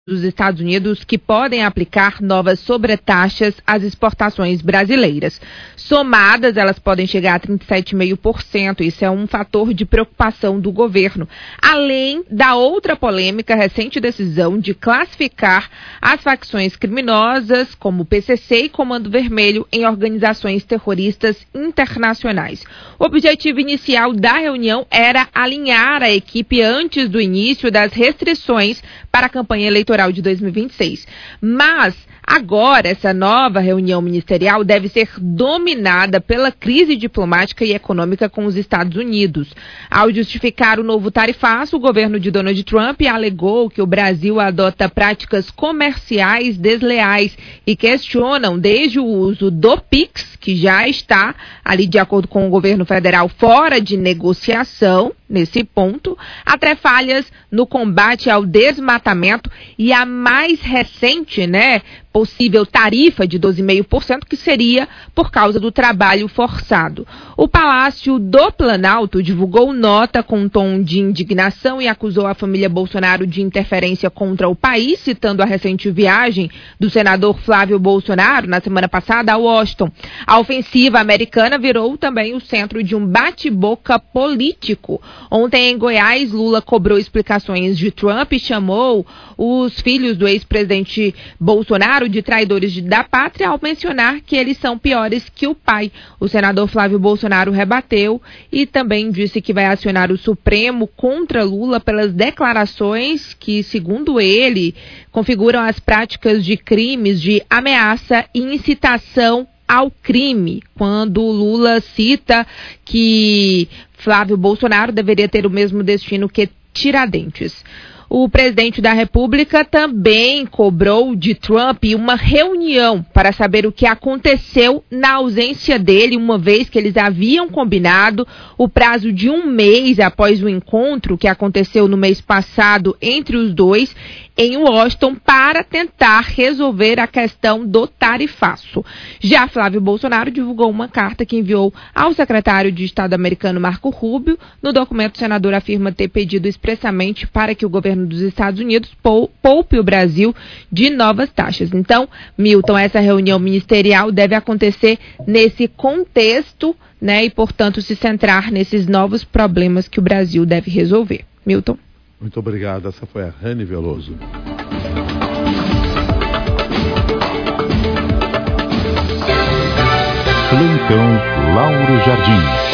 dos Estados Unidos que podem aplicar novas sobretaxas às exportações brasileiras. Somadas, elas podem chegar a 37,5%. Isso é um fator de preocupação do governo. Além da outra polêmica, recente decisão de classificar as facções criminosas, como o PCC e Comando Vermelho, em organizações terroristas internacionais. O objetivo inicial da reunião era alinhar a equipe antes do início das restrições para a campanha eleitoral de 2026. Mas agora essa nova reunião ministerial deve ser dominada pela crise diplomática e econômica com os Estados Unidos. Ao justificar o novo tarifaço, o governo de Donald Trump alegou que o Brasil adota práticas comerciais desleais e questionam desde o uso do PIX, que já está ali de acordo com o governo federal fora de negociação nesse ponto, até falhas no combate ao desmatamento e a mais recente, possível tarifa de 12,5%, que seria por causa do trabalho forçado. O Palácio do Planalto divulgou nota com um tom de indignação e acusou a família Bolsonaro de interferência contra o país, citando a recente viagem do senador Flávio Bolsonaro na semana passada a Washington. A ofensiva americana virou também o centro de um bate-boca político. Ontem, em Goiás, Lula cobrou explicações de Trump e chamou os filhos do ex-presidente Bolsonaro de traidores da pátria ao mencionar que eles são piores que o pai. O senador Flávio Bolsonaro rebateu e também disse que vai acionar o Supremo contra Lula pelas declarações que, segundo ele, configuram as práticas de crimes de ameaça e incitação ao crime, quando Lula cita que Flávio Bolsonaro deveria ter o mesmo destino que Tiradentes. O presidente da República também cobrou de Trump uma reunião para saber o que aconteceu na ausência dele, uma vez que eles haviam combinado o prazo de 1 mês após o encontro que aconteceu no mês passado entre os dois em Washington para tentar resolver a questão do tarifaço. Já Flávio Bolsonaro divulgou uma carta que enviou ao secretário de Estado americano Marco Rubio. No documento, o senador afirma ter pedido expressamente para que o governo dos Estados Unidos poupe o Brasil de novas taxas. Então, Milton, essa reunião ministerial deve acontecer nesse contexto, e, portanto, se centrar nesses novos problemas que o Brasil deve resolver. Milton. Muito obrigado. Essa foi a Rani Veloso. Plantão Lauro Jardim.